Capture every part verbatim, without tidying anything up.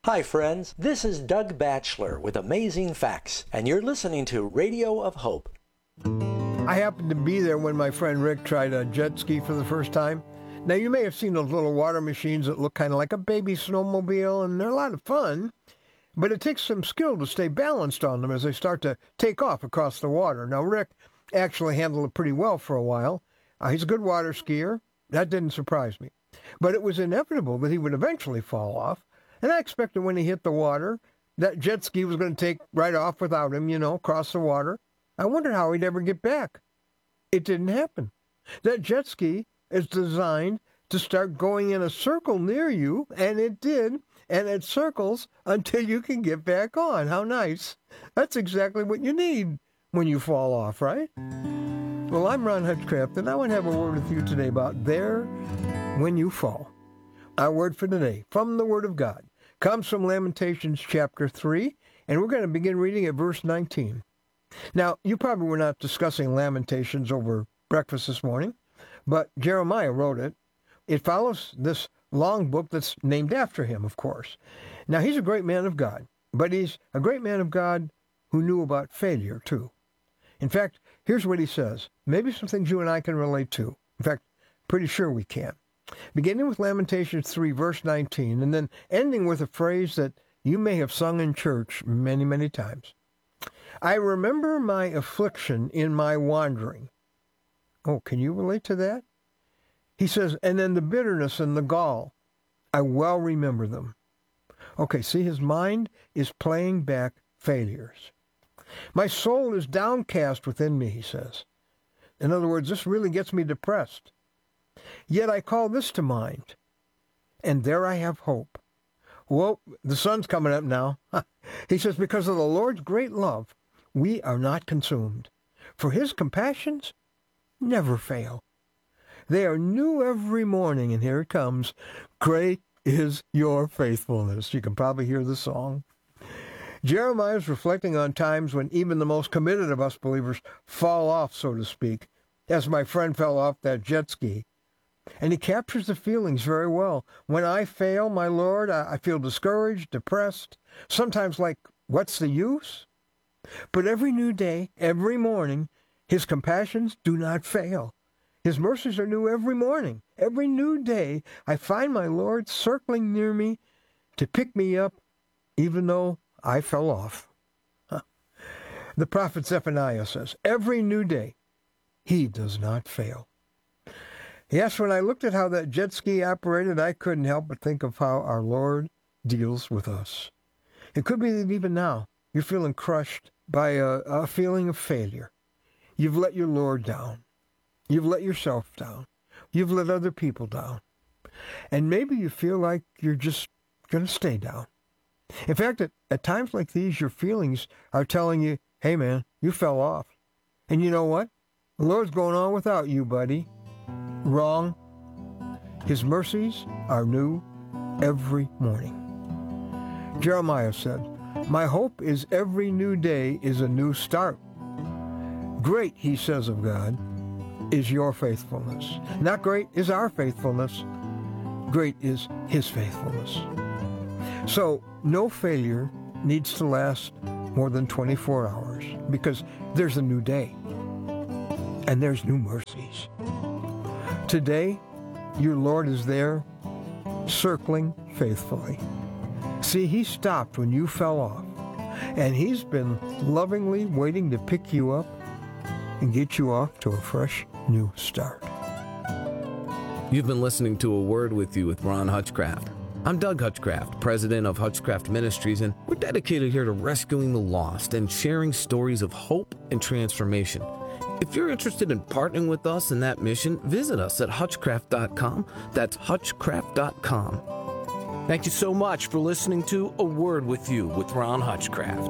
Hi friends, this is Doug Batchelor with Amazing Facts, and you're listening to Radio of Hope. I happened to be there when my friend Rick tried a jet ski for the first time. Now, you may have seen those little water machines that look kind of like a baby snowmobile, and they're a lot of fun, but it takes some skill to stay balanced on them as they start to take off across the water. Now, Rick actually handled it pretty well for a while. Uh, he's a good water skier. That didn't surprise me. But it was inevitable that he would eventually fall off. And I expected when he hit the water, that jet ski was going to take right off without him, you know, across the water. I wondered how he'd ever get back. It didn't happen. That jet ski is designed to start going in a circle near you, and it did, and it circles until you can get back on. How nice. That's exactly what you need when you fall off, right? Well, I'm Ron Hutchcraft, and I want to have a word with you today about there when you fall. Our word for today, from the Word of God, comes from Lamentations chapter three, and we're going to begin reading at verse nineteen. Now, you probably were not discussing Lamentations over breakfast this morning, but Jeremiah wrote it. It follows this long book that's named after him, of course. Now, he's a great man of God, but he's a great man of God who knew about failure, too. In fact, here's what he says. Maybe some things you and I can relate to. In fact, pretty sure we can. Beginning with Lamentations three, verse nineteen, and then ending with a phrase that you may have sung in church many, many times. I remember my affliction in my wandering. Oh, can you relate to that? He says, and then the bitterness and the gall, I well remember them. Okay, see, his mind is playing back failures. My soul is downcast within me, he says. In other words, this really gets me depressed. Yet I call this to mind, and there I have hope. Well, the sun's coming up now. He says, because of the Lord's great love, we are not consumed, for his compassions never fail. They are new every morning, and here it comes. Great is your faithfulness. You can probably hear the song. Jeremiah is reflecting on times when even the most committed of us believers fall off, so to speak, as my friend fell off that jet ski. And he captures the feelings very well. When I fail, my Lord, I feel discouraged, depressed, sometimes like, what's the use? But every new day, every morning, his compassions do not fail. His mercies are new every morning. Every new day, I find my Lord circling near me to pick me up, even though I fell off. Huh. The prophet Zephaniah says, every new day, he does not fail. Yes, when I looked at how that jet ski operated, I couldn't help but think of how our Lord deals with us. It could be that even now, you're feeling crushed by a, a feeling of failure. You've let your Lord down. You've let yourself down. You've let other people down. And maybe you feel like you're just going to stay down. In fact, at, at times like these, your feelings are telling you, hey man, you fell off. And you know what? The Lord's going on without you, buddy. Wrong. His mercies are new every morning. Jeremiah said, my hope is every new day is a new start. Great, he says of God, is your faithfulness. Not great is our faithfulness. Great is his faithfulness. So no failure needs to last more than twenty-four hours because there's a new day and there's new mercies. Today, your Lord is there, circling faithfully. See, he stopped when you fell off, and he's been lovingly waiting to pick you up and get you off to a fresh new start. You've been listening to A Word With You with Ron Hutchcraft. I'm Doug Hutchcraft, president of Hutchcraft Ministries, and we're dedicated here to rescuing the lost and sharing stories of hope and transformation. If you're interested in partnering with us in that mission, visit us at hutchcraft dot com. That's hutchcraft dot com. Thank you so much for listening to A Word With You with Ron Hutchcraft.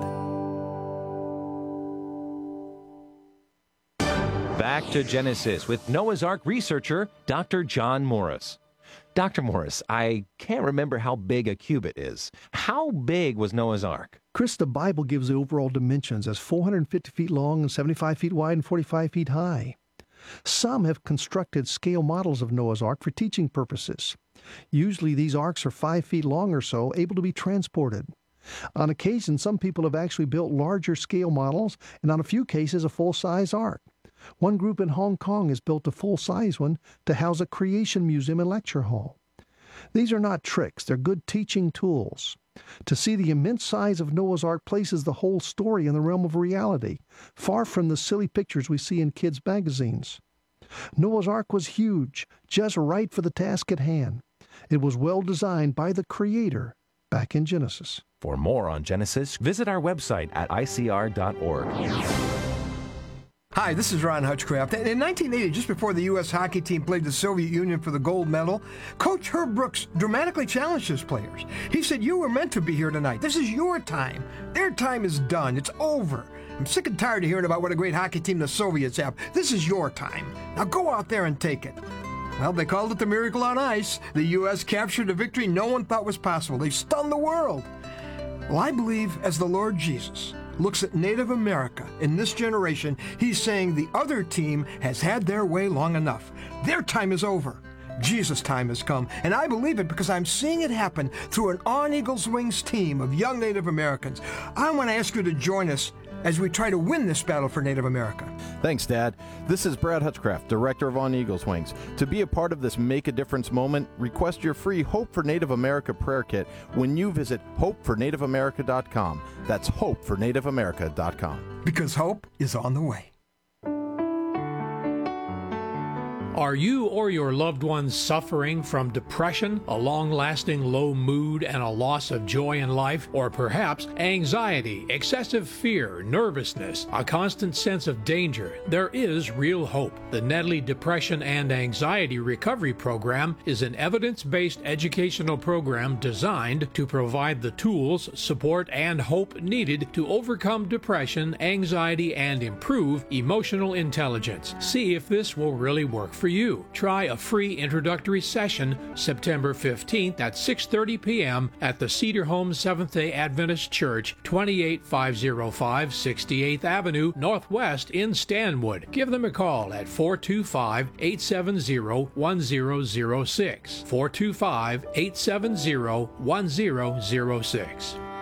Back to Genesis with Noah's Ark researcher, Doctor John Morris. Doctor Morris, I can't remember how big a cubit is. How big was Noah's Ark? Chris, the Bible gives the overall dimensions as four hundred fifty feet long and seventy-five feet wide and forty-five feet high. Some have constructed scale models of Noah's Ark for teaching purposes. Usually these arks are five feet long or so, able to be transported. On occasion, some people have actually built larger scale models, and on a few cases, a full-size ark. One group in Hong Kong has built a full-size one to house a creation museum and lecture hall. These are not tricks, they're good teaching tools. To see the immense size of Noah's Ark places the whole story in the realm of reality, far from the silly pictures we see in kids' magazines. Noah's Ark was huge, just right for the task at hand. It was well designed by the Creator back in Genesis. For more on Genesis, visit our website at I C R dot org. Hi, this is Ron Hutchcraft. And in nineteen eighty, just before the U S hockey team played the Soviet Union for the gold medal, Coach Herb Brooks dramatically challenged his players. He said, "You were meant to be here tonight. This is your time. Their time is done. It's over. I'm sick and tired of hearing about what a great hockey team the Soviets have. This is your time. Now go out there and take it." Well, they called it the Miracle on Ice. The U S captured a victory no one thought was possible. They stunned the world. Well, I believe as the Lord Jesus looks at Native America in this generation, he's saying the other team has had their way long enough. Their time is over. Jesus' time has come, and I believe it because I'm seeing it happen through an On Eagles Wings team of young Native Americans. I want to ask you to join us as we try to win this battle for Native America. Thanks, Dad. This is Brad Hutchcraft, Director of On Eagles Wings. To be a part of this Make a Difference moment, request your free Hope for Native America prayer kit when you visit hope for native america dot com. That's hope for native america dot com. Because hope is on the way. Are you or your loved ones suffering from depression, a long-lasting low mood, and a loss of joy in life? Or perhaps anxiety, excessive fear, nervousness, a constant sense of danger? There is real hope. The Nedley Depression and Anxiety Recovery Program is an evidence-based educational program designed to provide the tools, support, and hope needed to overcome depression, anxiety, and improve emotional intelligence. See if this will really work for you. Try a free introductory session September fifteenth at six thirty p.m. at the Cedar Home Seventh-day Adventist Church, twenty-eight five oh five sixty-eighth Avenue Northwest in Stanwood. Give them a call at four two five, eight seven zero, one zero zero six. four two five, eight seven zero, one zero zero six.